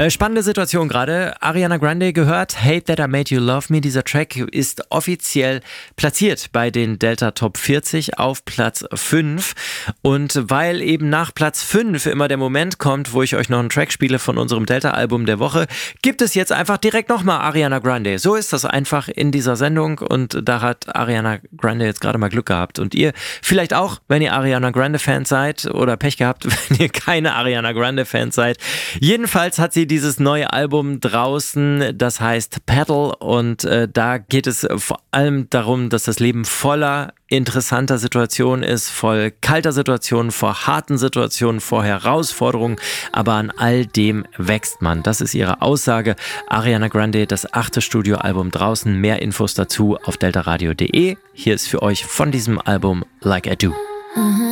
Spannende Situation gerade. Ariana Grande gehört, Hate That I Made You Love Me. Dieser Track ist offiziell platziert bei den Delta Top 40 auf Platz 5. Und weil eben nach Platz 5 immer der Moment kommt, wo ich euch noch einen Track spiele von unserem Delta-Album der Woche, gibt es jetzt einfach direkt nochmal Ariana Grande. So ist das einfach in dieser Sendung und da hat Ariana Grande jetzt gerade mal Glück gehabt. Und ihr vielleicht auch, wenn ihr Ariana Grande-Fans seid oder Pech gehabt, wenn ihr keine Ariana Grande-Fans seid. Jedenfalls hat sie dieses neue Album draußen, das heißt Pedal und da geht es vor allem darum, dass das Leben voller interessanter Situationen ist, voll kalter Situationen, vor harten Situationen, vor Herausforderungen, aber an all dem wächst man. Das ist ihre Aussage. Ariana Grande, das 8. Studioalbum draußen. Mehr Infos dazu auf deltaradio.de. Hier ist für euch von diesem Album Like I Do.